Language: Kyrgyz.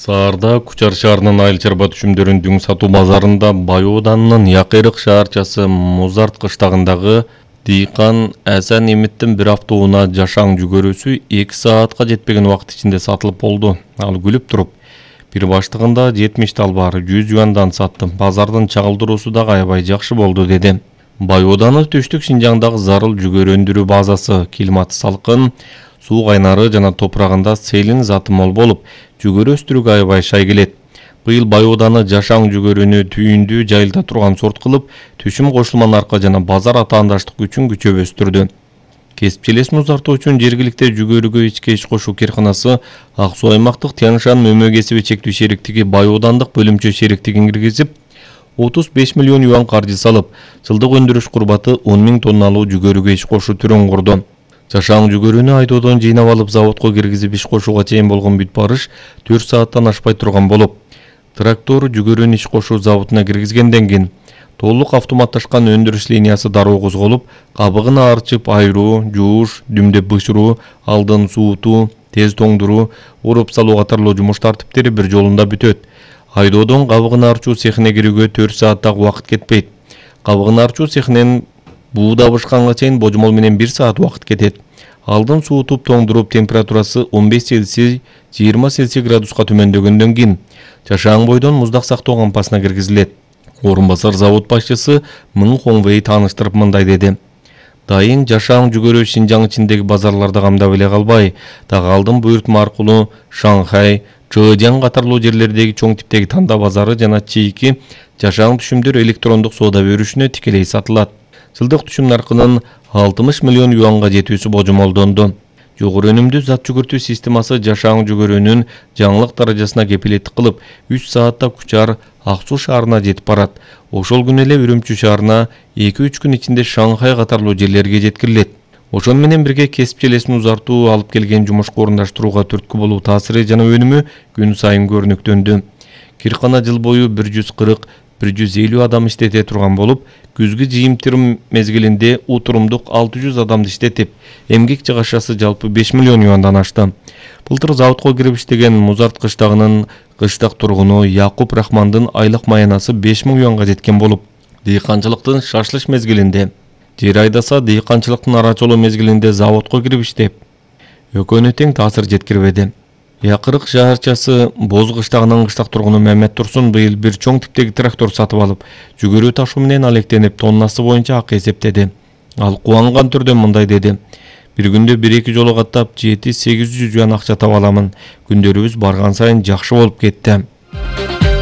Саарда Кучар шаарынын айыл чарба түшүмдөрүн сатуу базарында Бай Ооданынын Якырык шаарчасы Музарт кыштагындагы дыйкан Асан Эмиттин бир автоунаа жашаң жүгөрүсү 2 саатка жетпеген убакыт ичинде сатылып болду. Ал күлүп туруп, бир баштыгында 70 талбар 100 юандан саттым. Базардын чагылдыруусу дагы аябай жакшы болду деди. Бай Ооданы Түштүк Шинжаңдагы зарыл жүгөрү өндүрүү базасы, климаты салкын, суу кайнары жана топурагында селин заты мол болуп, жүгөрү өстүрүүгө аябай шай келет. Быйыл Бай Ооданы жашаң жүгөрүнү түйүндүү жайылда турган сорт кылып, түшүм кошулма наркы жана базар атаандаштык үчүн күчөп өстүрдү. Кесипчилесин узартуу үчүн жергиликте жүгөрүгө ички иш кошуу кирканасы Ак Суу аймактык Тянь-Шань мөмө кесиби чектүү шериктиги Бай Оодандык бөлүмчө шериктигин киргизип, 35 миллион юан каржы салып, жылдык өндүрүш курбаты 10 000 тонналуу жүгөрүгө иш кошуу түрүн курду. Жашаң жүгөрүнү айдоодон жыйнап алып заводко киргизип иш кошууга чейин болгон бүт барыш 4 сааттан ашпай турган болуп, трактор жүгөрүнү иш кошуу заводуна киргизгенден кийин толук автоматташкан өндүрүш линиясы дароо козголуп, кабыгын аарчып айыруу, жууш, дүмдөп бышыруу, алдын суутуу, тез тоңдуруу, уруп салуу катарлуу жумуш тартиптери бир жолунда бүтөт. Айдоодон кабыгын аарчуу цехине кирүүгө 4 сааттагы убакыт кетпейт. Кабыгын аарчуу цехинен буу дабышканга чейин божомол менен 1 саат убакыт кетет. Алдын суутуп тоңдуруп температурасы 15 Цельсий 20 Цельсий градуска төмөндөгөндөн кийин жашаң бойдон муздак сактоо кампасына киргизилет. Орун басар завод башчысы Мын Хоңвей тааныштырып мындай деди. Дайын жашаң жүгөрү Шинжаң ичиндеги базарларда камдап эле калбай, дагы алдын буйртма аркылуу Шанхай, Чжэцзян катарлуу жерлердеги чоң типтеги танда базары жана чийки жашаң түшүмдөр электрондук соода берүүшүнө тикелей сатылат. Жылдык түшүм наркынын 60 миллион юанга жетүүсү божомолдонду. Жогору өнүмдүү зат жүгүртүү системасы жашаң жүгөрүнүн жаңылык даражасына кепилеттик кылып, 3 саатта Кучар Ак Суу шаарына жетип барат. Ошол күнү эле Үрүмчү шаарына 2-3 күн ичинде Шанхай катарлуу жерлерге жеткирилет. Ошон менен бирге кесипчилесин узартуу алып келген жумушка орундаштырууга түрткү болуу таасири жана өнүмү күн сайын көрүнүктөндү. Киркана жыл бою 140-150 адам иштете турган болуп, күзгү жыйынтырым мезгилинде утурумдук 600 адамды иштетип, эмгек жыгашасы жалпы 5 миллион юандан ашты. Былтыр заводко кирип иштеген Музарт кыштагынын кыштак тургуну Якуп Рахмандын айлык маянасы 5 000 юанга жеткен болуп, дыйканчылыктын шашлыш мезгилинде, жер айдаса дыйканчылыктын арачолуу мезгилинде заводко кирип иштеп, экөөнү тең таасир жеткирбеди. Якырык шаарчасы Боз кыштагынын кыштак тургуну Мамет Турсун быйыл бир чоң типтеги трактор сатып алып, жүгөрү ташуу менен алектенип, тоннасы боюнча акы эсептеди. Ал кубанган түрдө мындай деди. Бир күндө 1-2 жолу каттап 700-800 юан акча таба аламын. Күндөрүбүз барган сайын жакшы болуп кетти.